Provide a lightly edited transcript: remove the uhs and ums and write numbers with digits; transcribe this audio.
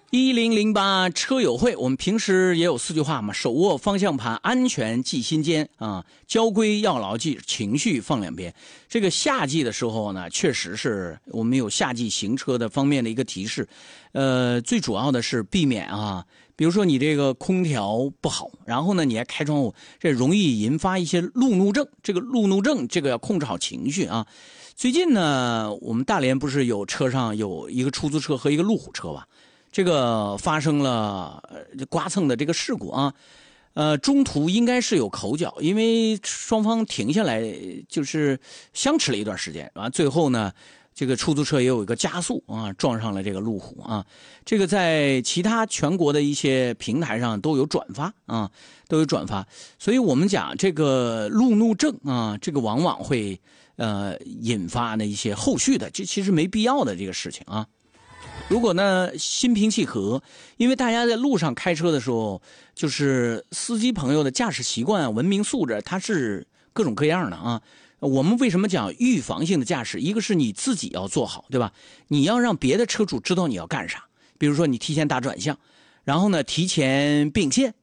1008车友会，我们平时也有4句话嘛，手握方向盘，安全系心间啊，交规要牢记，情绪放两边。这个夏季的时候呢，确实是我们有夏季行车的方面的一个提示，最主要的是避免啊，比如说你这个空调不好，然后呢你还开窗户，这容易引发一些路怒症。这个路怒症，这个要控制好情绪啊。最近呢，我们大连不是有车上有一个出租车和一个路虎车吧？这个发生了刮蹭的这个事故啊，中途应该是有口角，因为双方停下来就是相持了一段时间啊，最后呢，这个出租车也有一个加速啊，撞上了这个路虎啊，这个在其他全国的一些平台上都有转发啊，都有转发，所以我们讲这个路怒症啊，这个往往会引发的一些后续的，这其实没必要的这个事情啊。如果呢心平气和，因为大家在路上开车的时候，就是司机朋友的驾驶习惯、文明素质，它是各种各样的啊。我们为什么讲预防性的驾驶？一个是你自己要做好，对吧？你要让别的车主知道你要干啥，比如说你提前打转向，然后呢提前并线